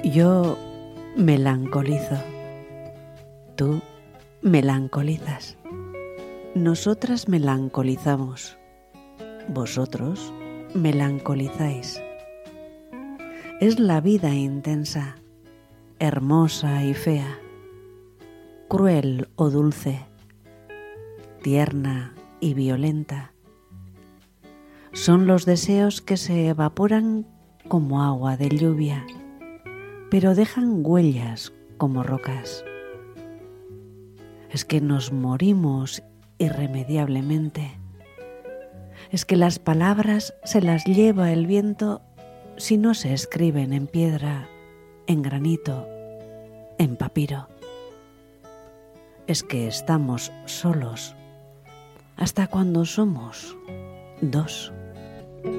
Yo melancolizo, tú melancolizas, nosotras melancolizamos, vosotros melancolizáis. Es la vida intensa, hermosa y fea, cruel o dulce, tierna y violenta. Son los deseos que se evaporan como agua de lluvia, pero dejan huellas como rocas. Es que nos morimos irremediablemente. Es que las palabras se las lleva el viento si no se escriben en piedra, en granito, en papiro. Es que estamos solos hasta cuando somos dos.